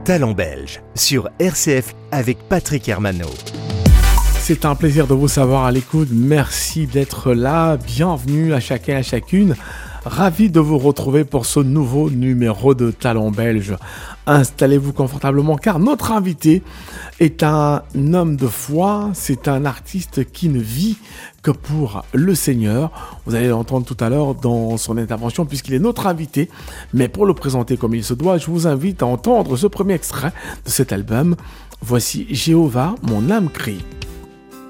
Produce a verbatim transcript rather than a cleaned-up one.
Talent belge sur R C F avec Patrick Hermano. C'est un plaisir de vous savoir à l'écoute. Merci d'être là. Bienvenue à chacun et à chacune. Ravi de vous retrouver pour ce nouveau numéro de Talent belge. Installez-vous confortablement car notre invité est un homme de foi. C'est un artiste qui ne vit que pour le Seigneur. Vous allez l'entendre tout à l'heure dans son intervention puisqu'il est notre invité. Mais pour le présenter comme il se doit, je vous invite à entendre ce premier extrait de cet album. Voici Jéhovah, mon âme crie.